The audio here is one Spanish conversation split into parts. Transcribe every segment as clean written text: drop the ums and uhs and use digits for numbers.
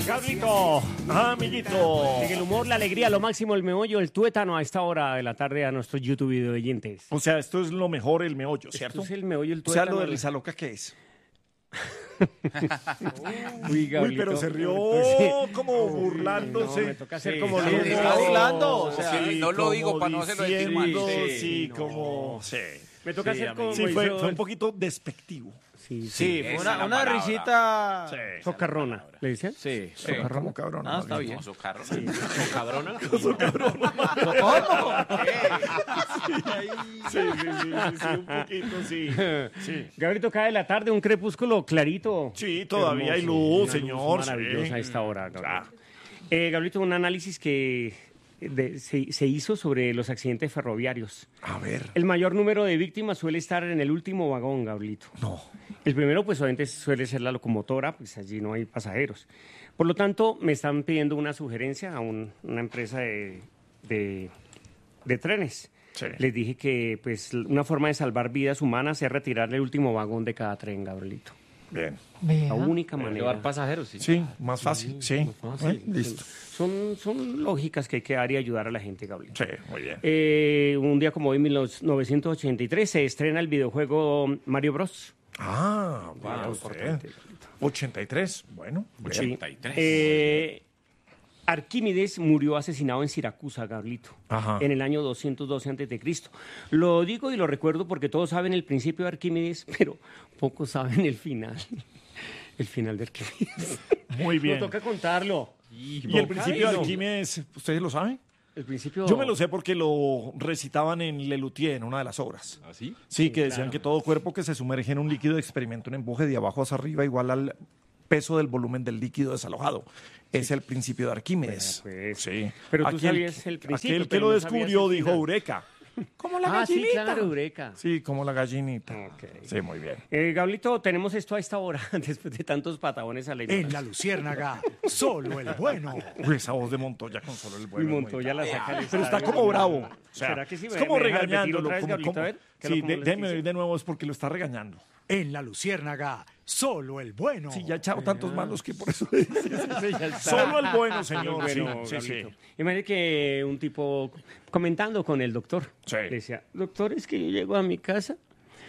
Gablito, amiguito. En el humor, la alegría, lo máximo, el meollo, el tuétano a esta hora de la tarde a nuestros YouTube video oyentes. O sea, esto es lo mejor, el meollo, ¿cierto? Esto es el meollo, el O sea, tuétano. lo de Risa Loca, ¿qué es? Uy, Gablito. Uy, pero se rió como burlándose. No, me toca hacer Sí, como sí, lo sí, está burlando, o sea, sí, no lo digo como para no hacerlo sentir mal. diciendo, Sí, sí, no. como... Sí, Me toca hacer como sí fue hizo- un poquito despectivo. Sí, Sí, sí. fue Esa es la una palabra. risita. Sí. Socarrona, ¿le dicen? Sí. Como cabrón. Ah, está bien. Su carro. Socarrona. Sí, un poquito, sí. Sí. Gabrito, cae la tarde, un crepúsculo clarito. Sí, todavía hay Hermoso, luz, una señor. maravillosa a Sí. esta hora, Claro. Gabrito. Gabrito, un análisis que se hizo sobre los accidentes ferroviarios. A ver. El mayor número de víctimas suele estar en el último vagón, Gablito. No. El primero, pues obviamente suele ser la locomotora, pues allí no hay pasajeros. Por lo tanto, me están pidiendo una sugerencia a una empresa de trenes. Sí. Les dije que pues una forma de salvar vidas humanas es retirar el último vagón de cada tren, Gabrielito. Bien. La única manera. Llevar pasajeros, sí. Sí, más fácil. Sí. Fácil. Listo. Son lógicas que hay que dar y ayudar a la gente, Gabrielito. Sí, muy bien. Un día como hoy, 1983, se estrena el videojuego Mario Bros. Ah, Wow, vaya usted. importante, Gabrielito. 83. Bueno, bien. Sí. 83. Arquímedes murió asesinado en Siracusa, Gablito, Ajá. en el año 212 a.C. Lo digo y lo recuerdo porque todos saben el principio de Arquímedes, pero pocos saben el final. El final de Arquímedes. Muy bien. No toca contarlo. ¿Y el principio de no. Arquímedes, ustedes lo saben? El principio... Yo me lo sé porque lo recitaban en Lelutier, en una de las obras. ¿Ah, sí? Sí, que decían que todo cuerpo que se sumerge en un líquido de experimento en empuje de abajo hacia arriba igual al peso del volumen del líquido desalojado. Es el principio de Arquímedes. Vea, pues. Sí. Pero tú sabías el principio, Aquel que pero lo no sabías descubrió el dijo final. Eureka. Como la Ah, sí, gallinita. claro, Eureka. Sí, como la gallinita. Ok. Sí, muy bien. Gablito, tenemos esto a esta hora, después de tantos patabones a la En ignorancia. la Luciérnaga, solo el bueno. Uy, esa voz de Montoya con solo el Y bueno. Montoya la saca del Pero está estadio. como bravo. O sea, ¿Será que sí? es ¿Me como deja repetirlo regañándolo. otra vez, como- Gablito? como- A ver, ¿qué sí, lo- cómo les déjeme dice? oír de nuevo, es porque lo está regañando. En la Luciérnaga, solo el bueno. Sí, ya ha echado tantos malos que por eso le dice. Sí, ya está. Solo el bueno, señor. Muy bueno, sí, sí, Gablito. sí. Imagínate que un tipo comentando con el doctor, Sí. le decía, doctor, es que yo llego a mi casa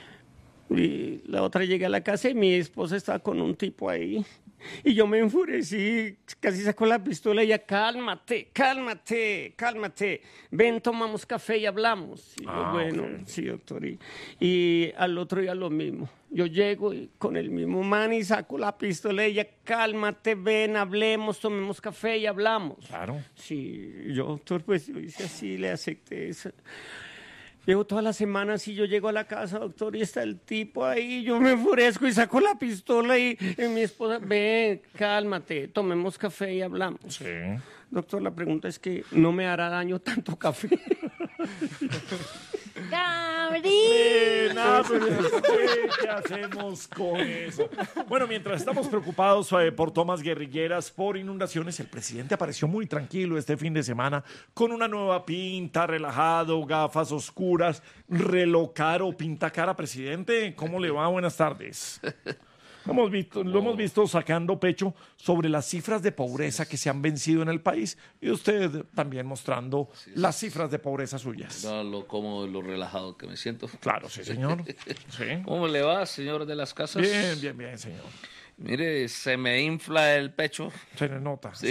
y la otra llega a la casa y mi esposa está con un tipo ahí. Y yo me enfurecí, casi sacó la pistola y ella, cálmate, cálmate, cálmate. Ven, tomamos café y hablamos. Y yo, bueno, ok. sí, doctor. Y al otro día lo mismo. Yo llego con el mismo man y saco la pistola y ella, cálmate, ven, hablemos, tomemos café y hablamos. Claro. Sí, yo, doctor, pues yo hice así, le acepté eso. Llevo todas las semanas y yo llego a la casa, doctor, y está el tipo ahí, yo me enfurezco y saco la pistola y mi esposa, ven, cálmate, tomemos café y hablamos. Sí. Doctor, la pregunta es que no me hará daño tanto café. Nada, pero ¿qué hacemos con eso? Bueno, mientras estamos preocupados por tomas guerrilleras, por inundaciones, el presidente apareció muy tranquilo este fin de semana con una nueva pinta, relajado, gafas oscuras, reloj caro, pinta cara. Presidente, ¿cómo le va? Buenas tardes. Lo hemos visto sacando pecho sobre las cifras de pobreza que se han vencido en el país y usted también mostrando las cifras de pobreza suyas. No, lo cómodo y lo relajado que me siento. Claro, sí, señor. Sí. ¿Cómo le va, señor de las casas? Bien, bien, bien, señor. Mire, se me infla el pecho. Se le nota. Sí,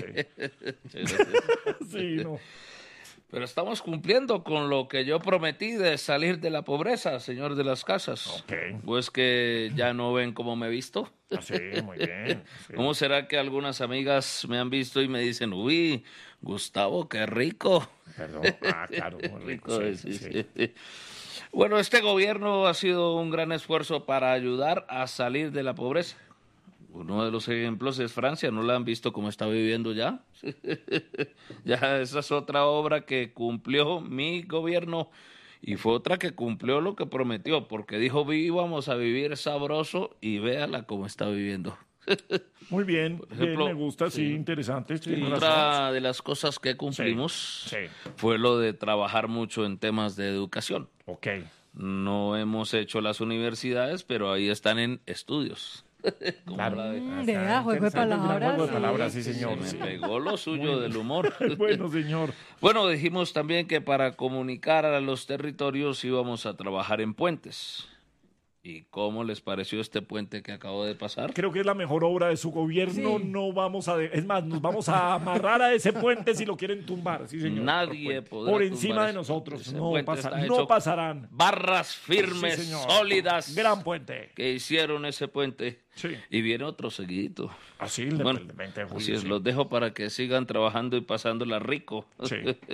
sí no. Pero estamos cumpliendo con lo que yo prometí de salir de la pobreza, señor de las casas. Ok. Pues que ya no ven cómo me he visto. Sí, muy bien. Sí. ¿Cómo será que algunas amigas me han visto y me dicen, uy, Gustavo, qué rico? Perdón. Ah, claro, muy rico. Rico, Sí, sí, sí. sí. Bueno, este gobierno ha sido un gran esfuerzo para ayudar a salir de la pobreza. Uno de los ejemplos es Francia, ¿no la han visto cómo está viviendo ya? Ya esa es otra obra que cumplió mi gobierno y fue otra que cumplió lo que prometió, porque dijo vamos a vivir sabroso y véala cómo está viviendo. Muy bien, ejemplo, bien, me gusta, sí, sí. interesante. tiene razón. Otra de las cosas que cumplimos Sí. fue lo de trabajar mucho en temas de educación. Ok. No hemos hecho las universidades, pero ahí están en estudios. Claro. Vea, juego de palabras. Juego de sí. palabras, sí, señor. Me Sí. pegó lo suyo del humor. Bueno, señor. Bueno, dijimos también que para comunicar a los territorios íbamos a trabajar en puentes. ¿Y cómo les pareció este puente que acabó de pasar? Creo que es la mejor obra de su gobierno. Sí. No vamos a... Es más, nos vamos a amarrar a ese puente si lo quieren tumbar. Sí, señor. Nadie podrá Por tumbar encima de ese nosotros. puente. Ese No, puente está no hecho pasarán. Barras firmes, Sí, señor. sólidas. Gran puente. Que hicieron ese puente. Sí. Y viene otro seguidito. Así, el Bueno, del 20 de julio. así es, sí. los dejo para que sigan trabajando y pasándola rico. Sí.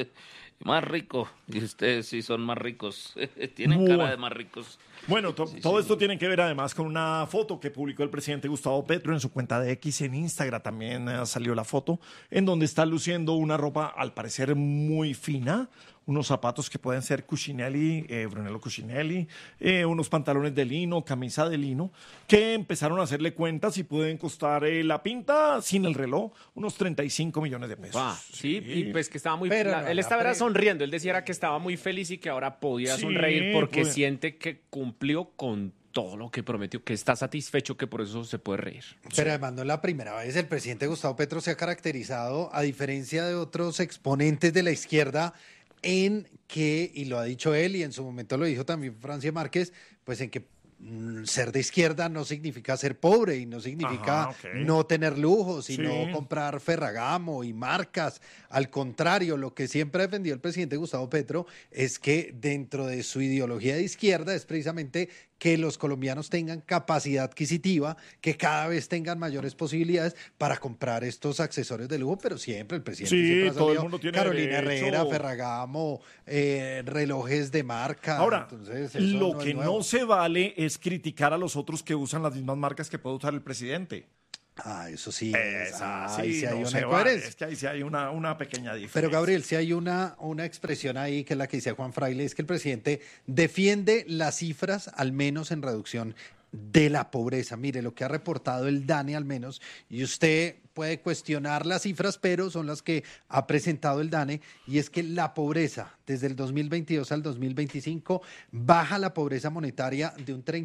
Más rico. Y ustedes sí son más ricos. Tienen Bueno. cara de más ricos. Bueno, todo esto tiene que ver además con una foto que publicó el presidente Gustavo Petro en su cuenta de X en Instagram. También salió la foto en donde está luciendo una ropa al parecer muy fina, unos zapatos que pueden ser Cucinelli, Brunello Cucinelli, unos pantalones de lino, camisa de lino, que empezaron a hacerle cuentas y pueden costar la pinta sin el reloj unos 35 millones de pesos. Sí, y pues que estaba muy... Pero no, él la estaba era pre- sonriendo, él decía era que estaba muy feliz y que ahora podía Sí, sonreír porque pues. siente que cumplió con todo lo que prometió, que está satisfecho, que por eso se puede reír. Pero además no es la primera vez. El presidente Gustavo Petro se ha caracterizado, a diferencia de otros exponentes de la izquierda, en que, y lo ha dicho él y en su momento lo dijo también Francia Márquez, pues en que ser de izquierda no significa ser pobre y no significa Ajá, ok. no tener lujos y Sí. no comprar Ferragamo y marcas. Al contrario, lo que siempre ha defendido el presidente Gustavo Petro es que dentro de su ideología de izquierda es precisamente que los colombianos tengan capacidad adquisitiva, que cada vez tengan mayores posibilidades para comprar estos accesorios de lujo, pero siempre el presidente Sí, siempre ha todo el salido, mundo tiene Carolina derecho. Herrera, Ferragamo, relojes de marca. Ahora, Entonces, eso lo no es que nuevo. no se vale es criticar a los otros que usan las mismas marcas que puede usar el presidente. Ah, eso sí. Sí, sí hay no una se vale. incoherencia. Es que ahí sí hay una pequeña diferencia. Pero Gabriel, si hay una expresión ahí que es la que decía Juan Fraile, es que el presidente defiende las cifras, al menos en reducción de la pobreza. Mire, lo que ha reportado el DANE al menos, y usted puede cuestionar las cifras, pero son las que ha presentado el DANE, y es que la pobreza desde el 2022 al 2025 baja la pobreza monetaria de un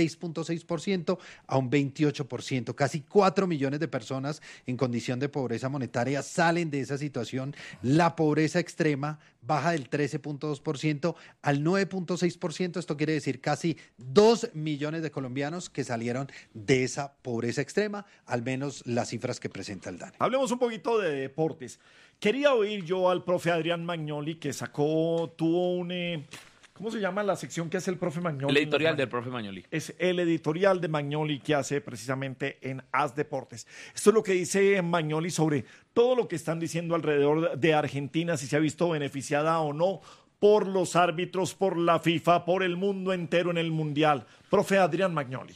36.6% a un 28%. Casi 4 millones de personas en condición de pobreza monetaria salen de esa situación. La pobreza extrema baja del 13.2% al 9.6%. Esto quiere decir casi 2 millones de colombianos que salieron de esa pobreza extrema, al menos las cifras que presenta el DANE. Hablemos un poquito de deportes. Quería oír yo al profe Adrián Magnoli que tuvo un... ¿Cómo se llama la sección que hace el profe Magnoli? El editorial del profe Magnoli. Es el editorial de Magnoli que hace precisamente en As Deportes. Esto es lo que dice Magnoli sobre todo lo que están diciendo alrededor de Argentina, si se ha visto beneficiada o no por los árbitros, por la FIFA, por el mundo entero en el Mundial. Profe Adrián Magnoli.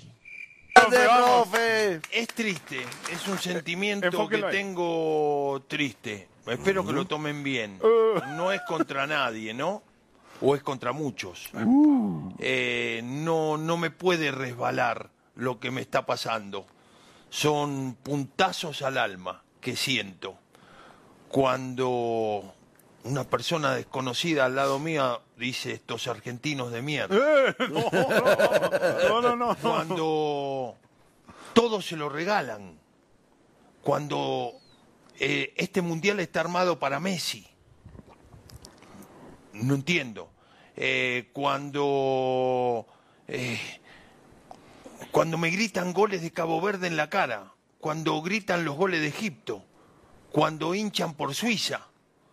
Profe. Es triste, es un sentimiento Enfóquelo que ahí. tengo triste. Espero que lo tomen bien. No es contra nadie, ¿no? O es contra muchos. No me puede resbalar lo que me está pasando. Son puntazos al alma que siento cuando una persona desconocida al lado mía dice estos argentinos de mierda. No. Cuando todos se lo regalan, cuando este mundial está armado para Messi. No entiendo. Cuando me gritan goles de Cabo Verde en la cara, cuando gritan los goles de Egipto, cuando hinchan por Suiza,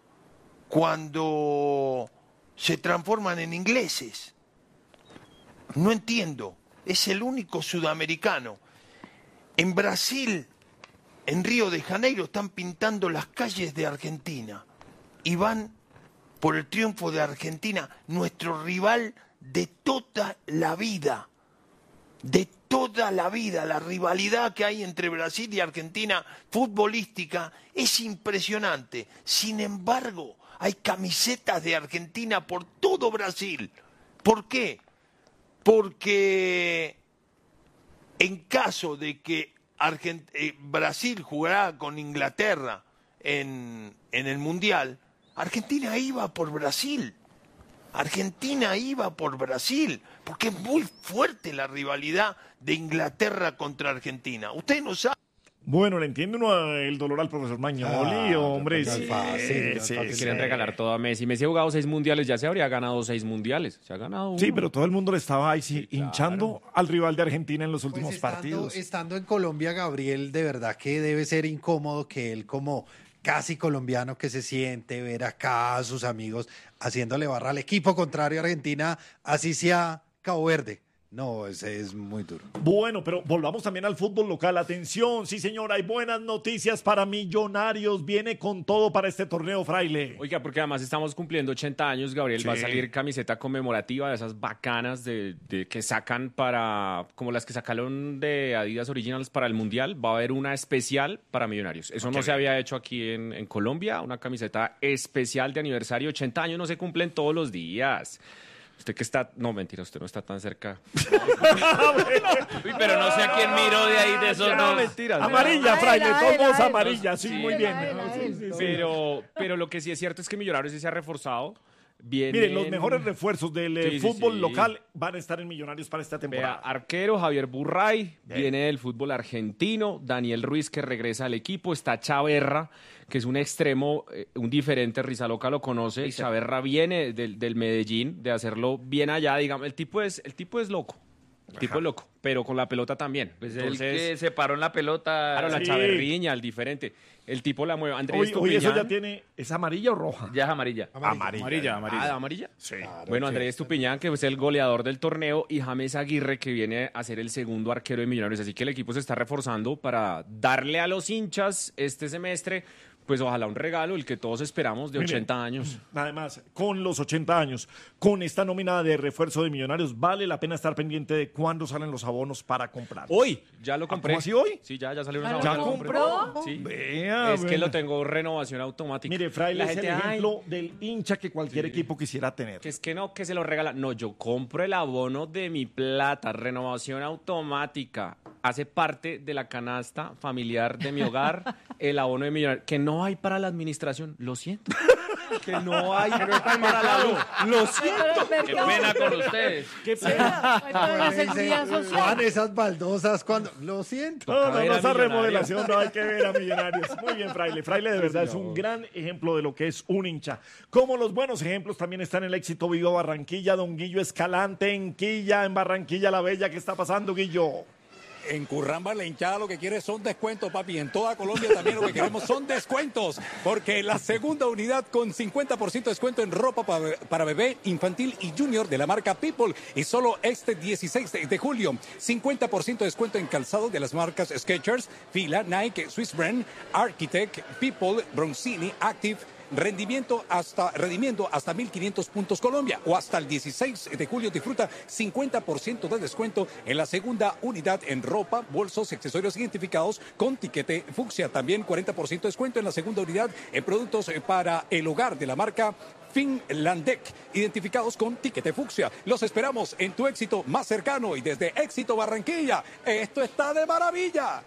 cuando se transforman en ingleses. No entiendo. Es el único sudamericano. En Brasil, en Río de Janeiro, están pintando las calles de Argentina y van por el triunfo de Argentina, nuestro rival de toda la vida. De toda la vida. La rivalidad que hay entre Brasil y Argentina futbolística es impresionante. Sin embargo, hay camisetas de Argentina por todo Brasil. ¿Por qué? Porque en caso de que Brasil jugara con Inglaterra en el Mundial, Argentina iba por Brasil. Argentina iba por Brasil, porque es muy fuerte la rivalidad de Inglaterra contra Argentina. Usted no sabe. Bueno, le entiende uno el dolor al profesor Magnoli, hombre. no es fácil, no es fácil. Quieren regalar todo a Messi. Messi ha jugado 6 mundiales, ya se habría ganado 6 mundiales. Se ha ganado uno. Sí, pero todo el mundo le estaba ahí hinchando al rival de Argentina en los últimos Pues partidos. estando en Colombia, Gabriel, de verdad que debe ser incómodo que él como casi colombiano que se siente ver acá a sus amigos haciéndole barra al equipo contrario a Argentina, así sea Cabo Verde. No, ese es muy duro. Bueno, pero volvamos también al fútbol local. Atención, sí señor, hay buenas noticias para Millonarios. Viene con todo para este torneo, Fraile. Oiga, porque además estamos cumpliendo 80 años, Gabriel. Sí. Va a salir camiseta conmemorativa de esas bacanas de que sacan como las que sacaron de Adidas Originals para el Mundial. Va a haber una especial para Millonarios. Eso no se había hecho aquí en Colombia. Una camiseta especial de aniversario. 80 años no se cumplen todos los días. Usted que está... No, mentira, usted no está tan cerca. Uy, pero no sé a quién miró de ahí de esos No, dos. mentiras. Amarilla, Fraile, A él, todos a él. amarilla, sí, muy bien. Sí, Sí, sí. Pero lo que sí es cierto es que Millonarios sí se ha reforzado. Miren, los mejores refuerzos del Sí, sí, fútbol sí. local van a estar en Millonarios para esta Vea, temporada. arquero Javier Burray, viene del fútbol argentino, Daniel Ruiz que regresa al equipo, está Chaverra, que es un extremo, un diferente, Rizaloca lo conoce, Chaverra viene del Medellín, de hacerlo bien allá, digamos, el tipo es loco. El tipo es loco, pero con la pelota también. Pues Entonces, el que se paró en la pelota. claro, la Sí. chaverriña, el diferente. El tipo la mueve. Andrés Hoy eso ya Estupiñán. tiene, ¿es amarilla o roja? Ya es amarilla. Amarilla. Ah, ¿amarilla? Sí. Bueno, Andrés Estupiñán, que es el goleador del torneo, y James Aguirre, que viene a ser el segundo arquero de Millonarios. Así que el equipo se está reforzando para darle a los hinchas este semestre, pues ojalá un regalo, el que todos esperamos, de Miren, 80 años. Además, con los 80 años, con esta nómina de refuerzo de Millonarios, vale la pena estar pendiente de cuándo salen los abonos para comprar. Hoy, ya lo compré. ¿Cómo así hoy? Sí, ya salió ¿Ya una lo lo compró? Sí. Vea, Es que vea. lo tengo renovación automática. Mire, Fraile La es el gente, ay, ejemplo del hincha que cualquier equipo quisiera tener. que es que no, que se lo regala. No, yo compro el abono de mi plata, renovación automática. Hace parte de la canasta familiar de mi hogar, el abono de Millonarios. Que no hay para la administración, lo siento. Que no hay para la luz, lo siento. Qué pena con ustedes. ¡Qué pena! Hay para la seguridad Juan, social. esas baldosas cuando... Lo siento. No, ver a esa Millonarios. remodelación no hay que ver a Millonarios. Muy bien, Fraile. Fraile de verdad es un gran ejemplo de lo que es un hincha. Como los buenos ejemplos también están en el éxito Viva Barranquilla, don Guillo Escalante en Quilla, en Barranquilla la Bella. ¿Qué está pasando, Guillo? En Curramba la hinchada lo que quiere son descuentos, papi. En toda Colombia también lo que queremos son descuentos. Porque la segunda unidad con 50% de descuento en ropa para bebé, infantil y junior de la marca People. Y solo este 16 de julio, 50% de descuento en calzado de las marcas Skechers, Fila, Nike, Swiss Brand, Architect, People, Bronzini, Active. Rendimiento hasta 1.500 puntos Colombia, o hasta el 16 de julio disfruta 50% de descuento en la segunda unidad en ropa, bolsos y accesorios identificados con tiquete fucsia. También 40% de descuento en la segunda unidad en productos para el hogar de la marca Finlandec, identificados con tiquete fucsia. Los esperamos en tu éxito más cercano y desde Éxito Barranquilla. Esto está de maravilla.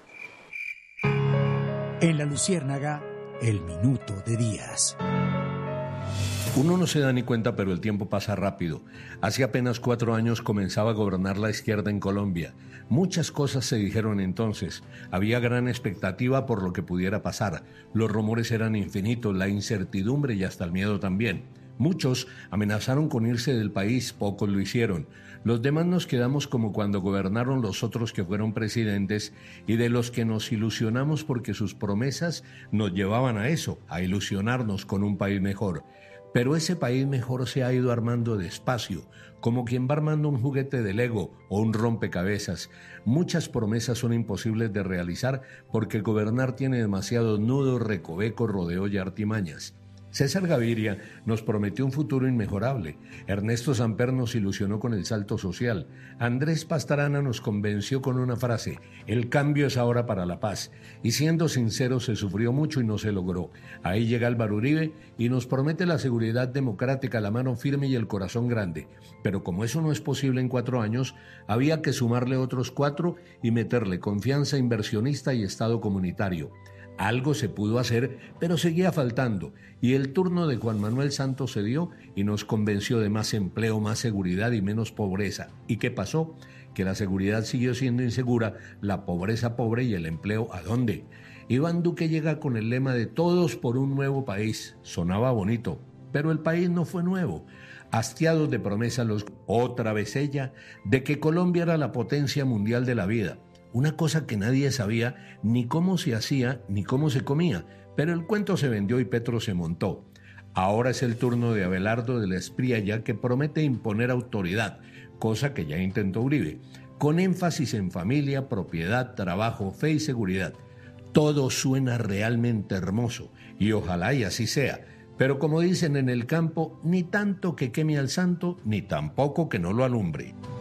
En La Luciérnaga, el minuto de Díaz. Uno no se da ni cuenta, pero el tiempo pasa rápido. Hace apenas 4 años comenzaba a gobernar la izquierda en Colombia. Muchas cosas se dijeron entonces. Había gran expectativa por lo que pudiera pasar. Los rumores eran infinitos, la incertidumbre y hasta el miedo también. Muchos amenazaron con irse del país, pocos lo hicieron. Los demás nos quedamos como cuando gobernaron los otros que fueron presidentes y de los que nos ilusionamos porque sus promesas nos llevaban a eso, a ilusionarnos con un país mejor. Pero ese país mejor se ha ido armando despacio, como quien va armando un juguete de Lego o un rompecabezas. Muchas promesas son imposibles de realizar porque gobernar tiene demasiados nudos, recovecos, rodeos y artimañas. César Gaviria nos prometió un futuro inmejorable. Ernesto Samper nos ilusionó con el salto social. Andrés Pastrana nos convenció con una frase: el cambio es ahora para la paz. Y siendo sinceros, se sufrió mucho y no se logró. Ahí llega Álvaro Uribe y nos promete la seguridad democrática, la mano firme y el corazón grande. Pero como eso no es posible en 4 años, había que sumarle otros 4 y meterle confianza inversionista y Estado comunitario. Algo se pudo hacer, pero seguía faltando, y el turno de Juan Manuel Santos se dio y nos convenció de más empleo, más seguridad y menos pobreza. ¿Y qué pasó? Que la seguridad siguió siendo insegura, la pobreza pobre y el empleo ¿a dónde? Iván Duque llega con el lema de todos por un nuevo país. Sonaba bonito, pero el país no fue nuevo. Hastiados de promesas otra vez ella, de que Colombia era la potencia mundial de la vida. Una cosa que nadie sabía ni cómo se hacía ni cómo se comía, pero el cuento se vendió y Petro se montó. Ahora es el turno de Abelardo de la Espriella, ya que promete imponer autoridad, cosa que ya intentó Uribe, con énfasis en familia, propiedad, trabajo, fe y seguridad. Todo suena realmente hermoso y ojalá y así sea, pero como dicen en el campo, ni tanto que queme al santo, ni tampoco que no lo alumbre.